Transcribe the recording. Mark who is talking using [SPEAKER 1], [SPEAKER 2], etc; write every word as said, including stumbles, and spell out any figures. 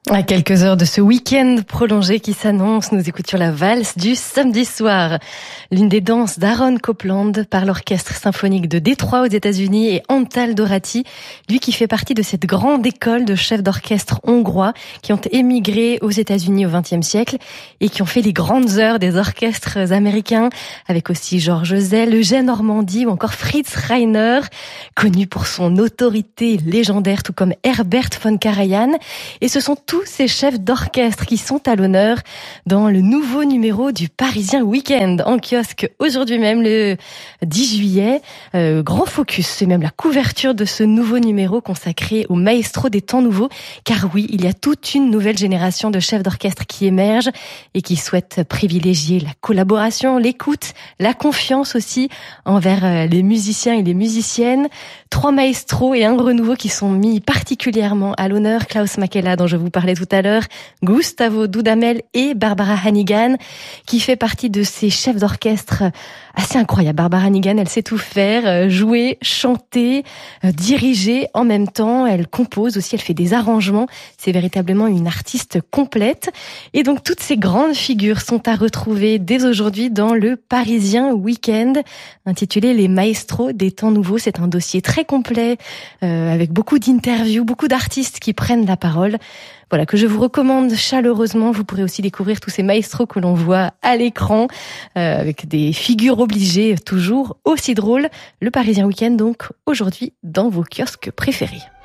[SPEAKER 1] À quelques heures de ce week-end prolongé qui s'annonce, nous écoutions la valse du samedi soir. L'une des danses d'Aaron Copland par l'Orchestre symphonique de Détroit aux États-Unis et Antal Dorati, lui qui fait partie de cette grande école de chefs d'orchestre hongrois qui ont émigré aux États-Unis au vingtième siècle et qui ont fait les grandes heures des orchestres américains, avec aussi Georges Zell, Eugène Ormandy ou encore Fritz Reiner, connu pour son autorité légendaire, tout comme Herbert von Karajan. Et ce sont tous ces chefs d'orchestre qui sont à l'honneur dans le nouveau numéro du Parisien Week-end en kiosque aujourd'hui même, le dix juillet. Euh, grand focus, c'est même la couverture de ce nouveau numéro consacré au maestro des temps nouveaux. Car oui, il y a toute une nouvelle génération de chefs d'orchestre qui émergent et qui souhaitent privilégier la collaboration, l'écoute, la confiance aussi envers les musiciens et les musiciennes. Trois maestros et un renouveau qui sont mis particulièrement à l'honneur. Klaus Makela, dont je vous parlais tout à l'heure, Gustavo Dudamel et Barbara Hannigan, qui fait partie de ces chefs d'orchestre assez incroyables. Barbara Hannigan, elle sait tout faire, jouer, chanter, diriger en même temps. Elle compose aussi, elle fait des arrangements. C'est véritablement une artiste complète. Et donc, toutes ces grandes figures sont à retrouver dès aujourd'hui dans le Parisien Week-end, intitulé Les Maestros des temps nouveaux. C'est un dossier très complet, euh, avec beaucoup d'interviews, beaucoup d'artistes qui prennent la parole. Voilà, que je vous recommande chaleureusement. Vous pourrez aussi découvrir tous ces maestros que l'on voit à l'écran, euh, avec des figures obligées toujours aussi drôles. Le Parisien Week-end, donc, aujourd'hui, dans vos kiosques préférés.